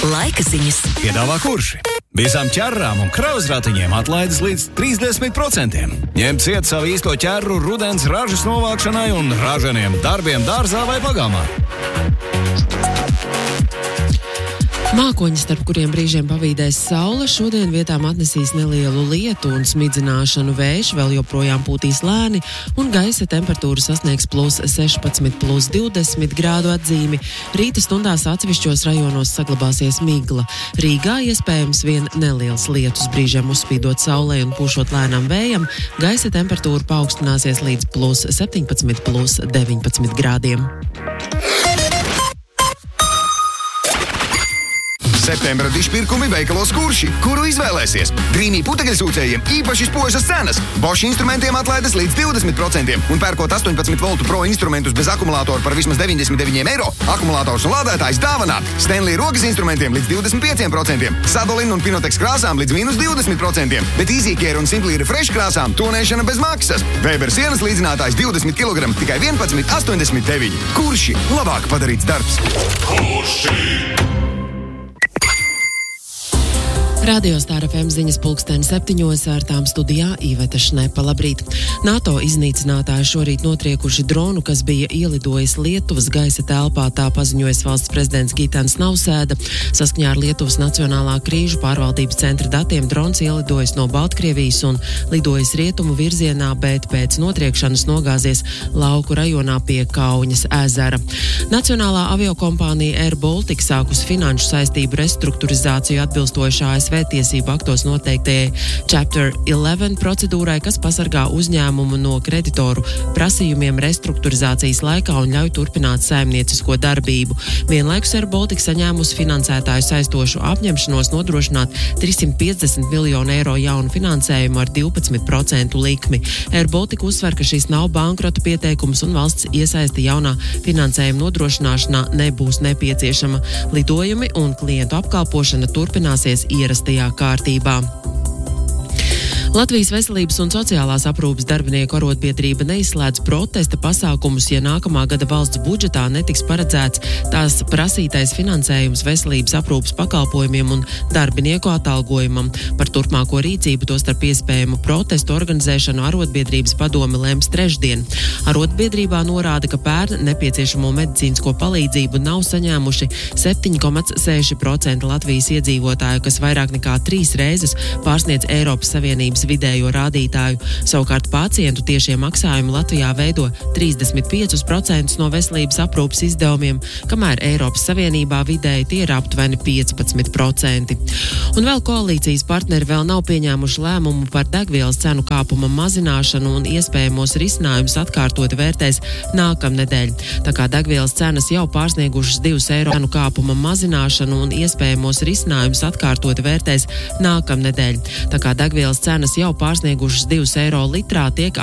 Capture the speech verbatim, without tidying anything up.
Laika ziņas. Piedāvā Kurši. Visām ķerrām un krauzratiņiem atlaides līdz trīsdesmit procentiem. Ņem ciet savu īsto ķerru rudens ražas novākšanai un raženiem darbiem dārzā vai pagalmā. Mākoņi, starp kuriem brīžiem pavīdēs saule, šodien vietām atnesīs nelielu lietu un smidzināšanu. Vējš vēl joprojām pūtīs lēni un gaisa temperatūra sasniegs plus sešpadsmit, plus divdesmit grādu atzīmi. Rīta stundās atsevišķos rajonos saglabāsies migla. Rīgā iespējams vien neliels lietus, brīžiem uzspīdot saulei un pūšot lēnam vējam. Gaisa temperatūra paaugstināsies līdz plus septiņpadsmit, plus deviņpadsmit grādiem. Septembra dišpirkumi veikalos Kurši, kuru izvēlēsies. Grīnī putekļsūcējiem īpaši spožas cenas. Bosch instrumentiem atlaides līdz divdesmit procentiem un pērkot astoņpadsmit voltu pro instrumentus bez akumulātoru par vismaz deviņdesmit deviņiem eiro, akumulators un lādētājs dāvanā. Stanley rokas instrumentiem līdz divdesmit pieciem procentiem, Sadolin un Pinotex krāsām līdz mīnus divdesmit procentiem, bet Easy Care un Simply Refresh krāsām tonēšana bez maksas. Weber sienas līdzinātājs divdesmit kilogramu tikai vienpadsmit astoņdesmit deviņi. Kurši labāk padarīts darbs. Kurši! Radio Star F M ziņas pulksteni septiņos, ar tām studijā Iveta Šnepa. Labrīt! NATO iznīcinātāji šorīt notriekuši dronu, kas bija ielidojis Lietuvas gaisa telpā, tā paziņojas valsts prezidents Gitanas Nausēda. Saskaņā ar Lietuvas Nacionālā krīžu pārvaldības centra datiem drons ielidojis no Baltkrievijas un lidojis rietumu virzienā, bet pēc notriekšanas nogāzies lauku rajonā pie Kauņas ezera. Nacionālā aviokompānija Air Baltica sākus finanšu saistību restruktūrizāciju atbilstoši A S V tiesību aktos noteiktajai Chapter eleven procedūrai, kas pasargā uzņēmumu no kreditoru prasījumiem restruktūrizācijas laikā un ļauj turpināt saimniecisko darbību. Vienlaikus Air Baltica saņēmusi finansētāju saistošu apņemšanos nodrošināt trīssimt piecdesmit miljonu eiro jaunu finansējumu ar divpadsmit procentu likmi. Air Baltica uzsver, ka šis nav bankrota pieteikums un valsts iesaisti jaunā finansējuma nodrošināšanā nebūs nepieciešama. Lidojumi un klientu apkalpošana turpināsies ierastajā kārtībā. Latvijas veselības un sociālās aprūpes darbinieku arotbiedrība neizslēdz protesta pasākumus, ja nākamā gada valsts budžetā netiks paredzēts tās prasītais finansējums veselības aprūpes pakalpojumiem un darbinieku atalgojumam. Par turpmāko rīcību, tostarp iespējamu protestu organizēšanu, arotbiedrības padome lems trešdien. Arotbiedrībā norāda, ka pērn nepieciešamo medicīnisko palīdzību nav saņēmuši septiņi komats seši procenti Latvijas iedzīvotāju, kas vairāk nekā trīs reizes pārsniedz Eiropas Savienības vidējo rādītāju. Savukārt pacientu tiešie maksājumi Latvijā veido trīsdesmit piecus procentus no veselības aprūpes izdevumiem, kamēr Eiropas Savienībā vidēji tie ir aptuveni piecpadsmit procenti. Un vēl koalīcijas partneri vēl nav pieņēmuši lēmumu par degvielas cenu kāpuma mazināšanu un iespējamos risinājumus atkārtoti vērtēs nākamnedēļ. Tā kā degvielas cenas jau pārsniegušas divus eiro cenu kāpuma mazināšanu un iespējamos risinājumus atkārtoti vērtēs nākamnedēļ. Tā kā degvielas cenas jau pārsniegušas divus eiro litrā, tiek